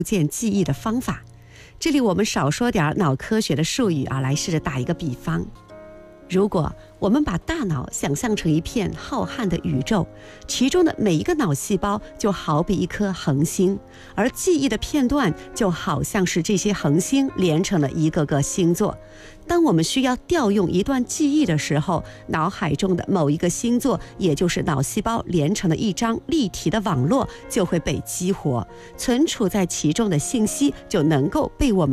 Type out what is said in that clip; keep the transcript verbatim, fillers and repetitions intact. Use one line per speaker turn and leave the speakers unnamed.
建记忆的方法。这里我们少说点脑科学的术语啊，来试着打一个比方。如果我们把大脑想象成一片浩瀚的宇宙，其中的每一个脑细胞就好比一颗恒星，而记忆的片段就好像是这些恒星连成了一个个星座。当我们需要调用一段记忆的时候，脑海中的某一个星座，也就是脑细胞连成的一张立体的网络，就会被激活，存储在其中的信息就能够被我们